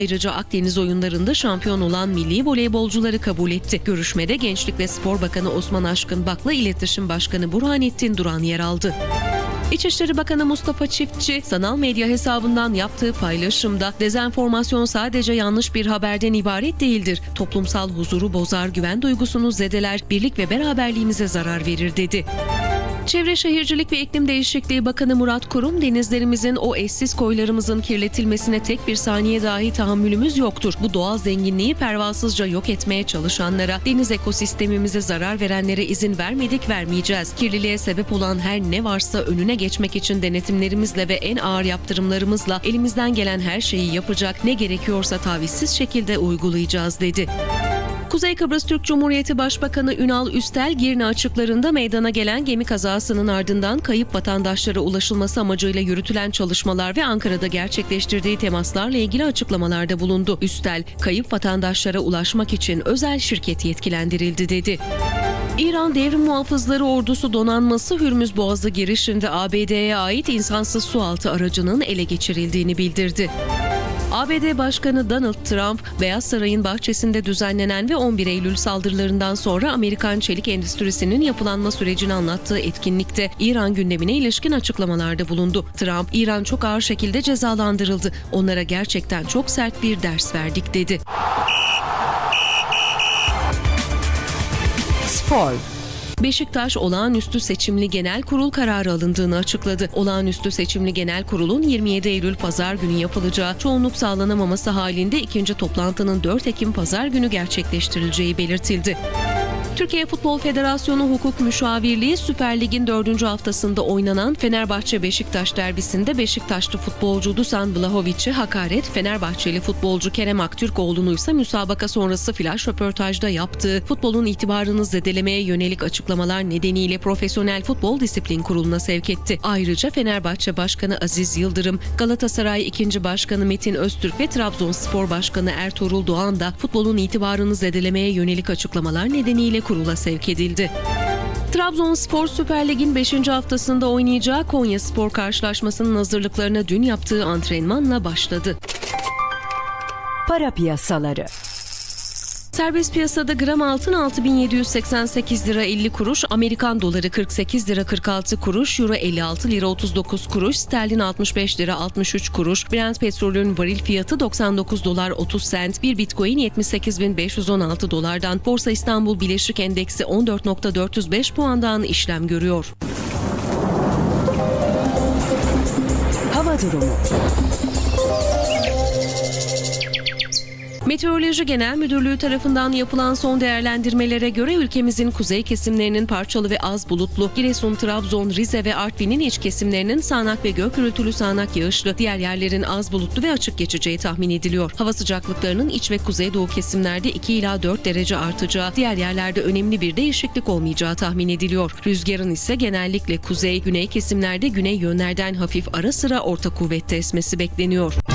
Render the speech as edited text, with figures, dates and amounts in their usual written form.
Ayrıca Akdeniz oyunlarında şampiyon olan milli voleybolcuları kabul etti. Görüşmede Gençlik ve Spor Bakanı Osman Aşkın Bak'la İletişim Başkanı Burhanettin Duran yer aldı. İçişleri Bakanı Mustafa Çiftçi, sanal medya hesabından yaptığı paylaşımda dezenformasyon sadece yanlış bir haberden ibaret değildir. Toplumsal huzuru bozar, güven duygusunu zedeler, birlik ve beraberliğimize zarar verir dedi. Çevre Şehircilik ve İklim Değişikliği Bakanı Murat Kurum, denizlerimizin o eşsiz koylarımızın kirletilmesine tek bir saniye dahi tahammülümüz yoktur. Bu doğal zenginliği pervasızca yok etmeye çalışanlara, deniz ekosistemimize zarar verenlere izin vermedik, vermeyeceğiz. Kirliliğe sebep olan her ne varsa önüne geçmek için denetimlerimizle ve en ağır yaptırımlarımızla elimizden gelen her şeyi yapacak, ne gerekiyorsa tavizsiz şekilde uygulayacağız dedi. Kuzey Kıbrıs Türk Cumhuriyeti Başbakanı Ünal Üstel, Girne açıklarında meydana gelen gemi kazasının ardından kayıp vatandaşlara ulaşılması amacıyla yürütülen çalışmalar ve Ankara'da gerçekleştirdiği temaslarla ilgili açıklamalarda bulundu. Üstel, kayıp vatandaşlara ulaşmak için özel şirket yetkilendirildi dedi. İran Devrim Muhafızları Ordusu donanması Hürmüz Boğazı girişinde ABD'ye ait insansız sualtı aracının ele geçirildiğini bildirdi. ABD Başkanı Donald Trump, Beyaz Saray'ın bahçesinde düzenlenen ve 11 Eylül saldırılarından sonra Amerikan çelik endüstrisinin yapılanma sürecini anlattığı etkinlikte İran gündemine ilişkin açıklamalarda bulundu. Trump, İran çok ağır şekilde cezalandırıldı. Onlara gerçekten çok sert bir ders verdik dedi. Spor. Beşiktaş olağanüstü seçimli genel kurul kararı alındığını açıkladı. Olağanüstü seçimli genel kurulun 27 Eylül Pazar günü yapılacağı, çoğunluk sağlanamaması halinde ikinci toplantının 4 Ekim Pazar günü gerçekleştirileceği belirtildi. Türkiye Futbol Federasyonu Hukuk Müşavirliği Süper Lig'in 4. haftasında oynanan Fenerbahçe-Beşiktaş derbisinde Beşiktaşlı futbolcu Dusan Vlahovic'e hakaret, Fenerbahçeli futbolcu Kerem Aktürkoğlu'nu ise müsabaka sonrası flaş röportajda yaptığı futbolun itibarını zedelemeye yönelik açıklamalar nedeniyle Profesyonel Futbol Disiplin Kurulu'na sevk etti. Ayrıca Fenerbahçe Başkanı Aziz Yıldırım, Galatasaray 2. Başkanı Metin Öztürk ve Trabzonspor Başkanı Ertuğrul Doğan da futbolun itibarını zedelemeye yönelik açıklamalar nedeniyle kurula sevk edildi. Trabzonspor Süper Lig'in 5. haftasında oynayacağı Konyaspor karşılaşmasının hazırlıklarına dün yaptığı antrenmanla başladı. Para piyasaları. Serbest piyasada gram altın 6.788 lira 50 kuruş, Amerikan doları 48 lira 46 kuruş, euro 56 lira 39 kuruş, sterlin 65 lira 63 kuruş, Brent petrolün varil fiyatı 99 dolar 30 sent, bir bitcoin 78.516 dolardan, Borsa İstanbul Bileşik Endeksi 14.405 puandan işlem görüyor. Hava durumu. Meteoroloji Genel Müdürlüğü tarafından yapılan son değerlendirmelere göre ülkemizin kuzey kesimlerinin parçalı ve az bulutlu, Giresun, Trabzon, Rize ve Artvin'in iç kesimlerinin sağanak ve gök gürültülü sağanak yağışlı, diğer yerlerin az bulutlu ve açık geçeceği tahmin ediliyor. Hava sıcaklıklarının iç ve kuzeydoğu kesimlerde 2 ila 4 derece artacağı, diğer yerlerde önemli bir değişiklik olmayacağı tahmin ediliyor. Rüzgarın ise genellikle kuzey, güney kesimlerde güney yönlerden hafif ara sıra orta kuvvette esmesi bekleniyor.